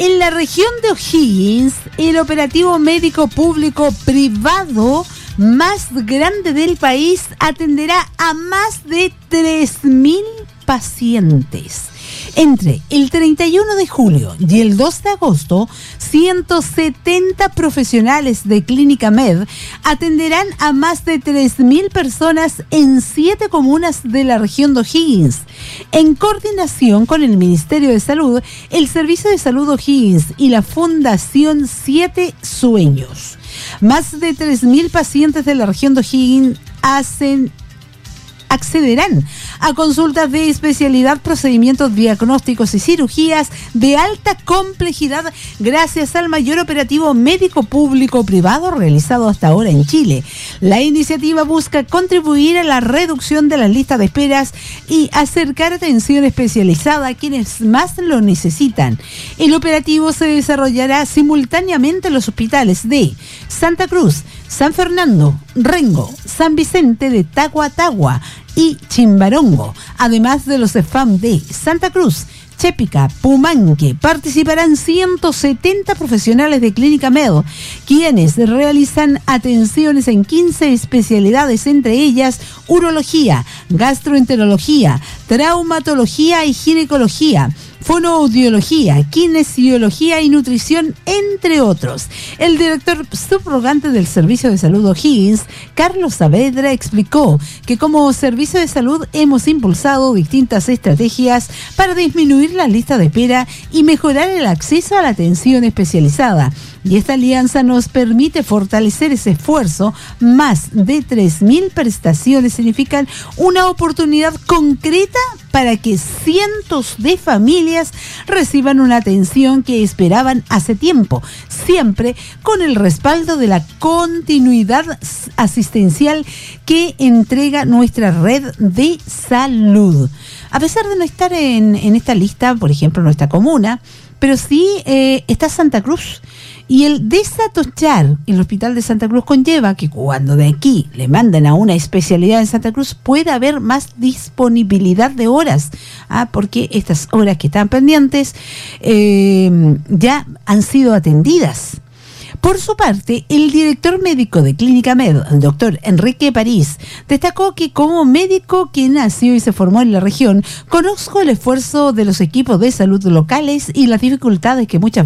En la región de O'Higgins, el operativo médico público privado más grande del país atenderá a más de 3.000 pacientes. Entre el 31 de julio y el 2 de agosto, 170 profesionales de Clínica Med atenderán a más de 3.000 personas en 7 comunas de la región de O'Higgins. En coordinación con el Ministerio de Salud, el Servicio de Salud O'Higgins y la Fundación 7 Sueños. Más de 3.000 pacientes de la región de O'Higgins accederán a consultas de especialidad, procedimientos diagnósticos y cirugías de alta complejidad gracias al mayor operativo médico público privado realizado hasta ahora en Chile. La iniciativa busca contribuir a la reducción de las listas de esperas y acercar atención especializada a quienes más lo necesitan. El operativo se desarrollará simultáneamente en los hospitales de Santa Cruz, San Fernando, Rengo, San Vicente de Tagua y Chimbarongo, además de los EFAM de Santa Cruz, Chépica, Pumanque. Participarán 170 profesionales de Clínica Med, quienes realizan atenciones en 15 especialidades, entre ellas urología, gastroenterología, traumatología y ginecología, fonoaudiología, kinesiología y nutrición, entre otros. El director subrogante del Servicio de Salud O'Higgins, Carlos Saavedra, explicó que como Servicio de Salud hemos impulsado distintas estrategias para disminuir la lista de espera y mejorar el acceso a la atención especializada. Y esta alianza nos permite fortalecer ese esfuerzo. Más de 3.000 prestaciones significan una oportunidad concreta para que cientos de familias reciban una atención que esperaban hace tiempo, siempre con el respaldo de la continuidad asistencial que entrega nuestra red de salud. A pesar de no estar en esta lista, por ejemplo, nuestra comuna, pero sí está Santa Cruz. Y el desatochar el hospital de Santa Cruz conlleva que cuando de aquí le mandan a una especialidad en Santa Cruz pueda haber más disponibilidad de horas, porque estas horas que están pendientes ya han sido atendidas. Por su parte, el director médico de Clínica Med, el doctor Enrique París, destacó que como médico que nació y se formó en la región, conozco el esfuerzo de los equipos de salud locales y las dificultades que muchas